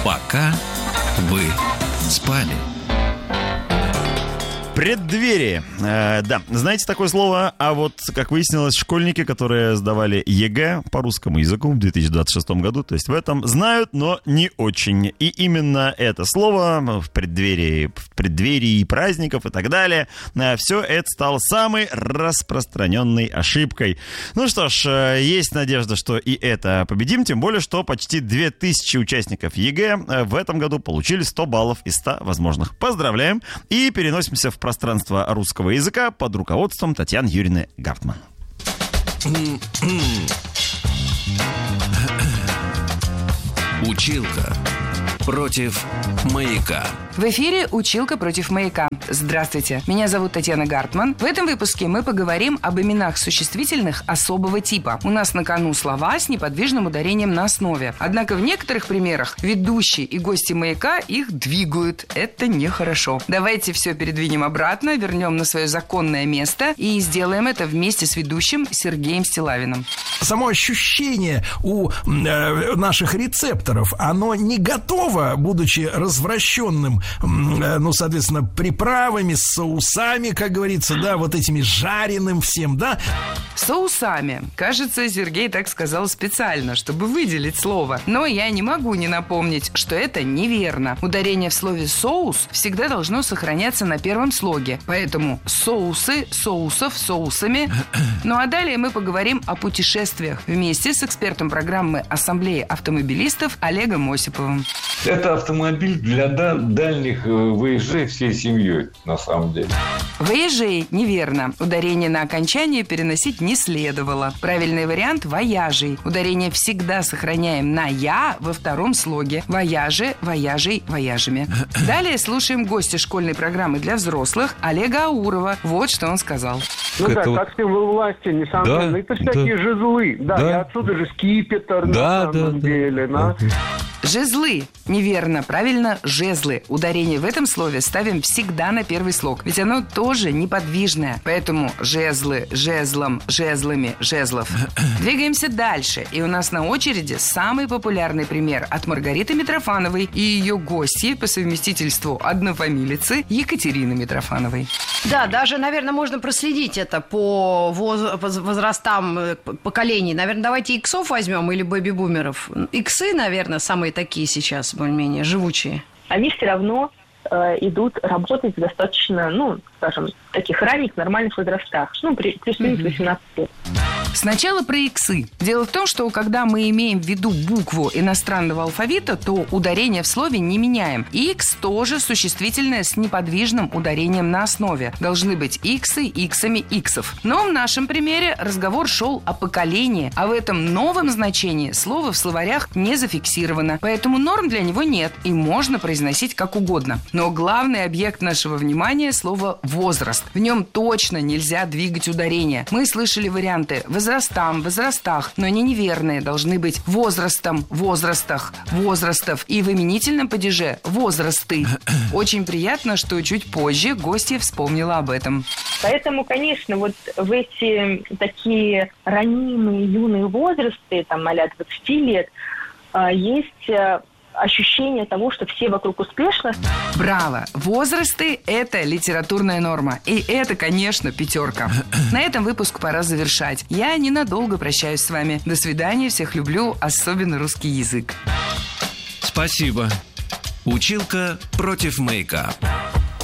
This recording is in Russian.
Пока вы спали. Преддверие. Да, знаете такое слово? А вот, как выяснилось, школьники, которые сдавали ЕГЭ по русскому языку в 2026 году, то есть в этом знают, но не очень. И именно это слово в преддверии праздников и так далее, все это стало самой распространенной ошибкой. Ну что ж, есть надежда, что и это победим, тем более, что почти 2000 участников ЕГЭ в этом году получили 100 баллов из 100 возможных. Поздравляем и переносимся в пространство русского языка под руководством Татьяны Юрьевны Гартман. Училка против маяка. В эфире «Училка против маяка». Здравствуйте, меня зовут Татьяна Гартман. В этом выпуске мы поговорим об именах существительных особого типа. У нас на кону слова с неподвижным ударением на основе. Однако в некоторых примерах ведущие и гости маяка их двигают. Это нехорошо. Давайте все передвинем обратно, вернем на свое законное место и сделаем это вместе с ведущим Сергеем Стилавиным. Само ощущение у наших рецепторов, оно не готово, будучи развращенным, ну, соответственно, приправами, соусами, как говорится, да, вот этими жареным всем, да. Соусами. Кажется, Сергей так сказал специально, чтобы выделить слово. Но я не могу не напомнить, что это неверно. Ударение в слове «соус» всегда должно сохраняться на первом слоге. Поэтому соусы, соусов, соусами. Ну а далее мы поговорим о путешествиях вместе с экспертом программы Ассамблеи автомобилистов Олегом Осиповым. Это автомобиль для дальних выезжей всей семьей, на самом деле. Выезжей неверно. Ударение на окончание переносить не следовало. Правильный вариант – вояжей. Ударение всегда сохраняем на «я» во втором слоге. Вояжи, вояжей, вояжами. Далее слушаем гостя школьной программы для взрослых Олега Аурова. Вот что он сказал. Ну да, как символ власти, несомненно. Да, это всякие жезлы. Да, и отсюда же скипетр на самом деле. Да. Жезлы. Неверно. Правильно, жезлы. Ударение в этом слове ставим всегда на первый слог. Ведь оно тоже неподвижное. Поэтому жезлы, жезлом, жезлами, жезлов. Двигаемся дальше. И у нас на очереди самый популярный пример от Маргариты Митрофановой и ее гостьи по совместительству однофамилицы Екатерины Митрофановой. Да, даже, наверное, можно проследить это по возрастам поколений. Наверное, давайте иксов возьмем или бэби-бумеров. Иксы, наверное, самые такие сейчас более-менее живучие. Они все равно идут работать достаточно, ну, скажем, таких ранних, нормальных возрастах. Ну, плюс-минус 18 лет. Сначала про иксы. Дело в том, что когда мы имеем в виду букву иностранного алфавита, то ударение в слове не меняем. Икс тоже существительное с неподвижным ударением на основе. Должны быть иксы, иксами, иксов. Но в нашем примере разговор шел о поколении, а в этом новом значении слово в словарях не зафиксировано. Поэтому норм для него нет, и можно произносить как угодно. Но главный объект нашего внимания – слово «возраст». В нем точно нельзя двигать ударение. Мы слышали варианты возрастам, возрастах, но они неверные. Должны быть возрастом, возрастах, возрастов и в именительном падеже возрасты. Очень приятно, что чуть позже гостья вспомнила об этом. Поэтому, конечно, вот в эти такие ранимые юные возрасты, там, а-ля 20 лет, есть ощущение того, что все вокруг успешно. Браво! Возрасты – это литературная норма. И это, конечно, 5. На этом выпуск пора завершать. Я ненадолго прощаюсь с вами. До свидания. Всех люблю, особенно русский язык. Спасибо. Училка против маяка.